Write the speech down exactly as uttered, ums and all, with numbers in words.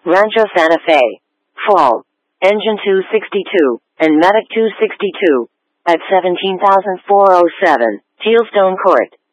Rancho Santa Fe, Fall, Engine two sixty-two, and Medic two sixty-two, at seventeen thousand four hundred seven, Tealstone Court.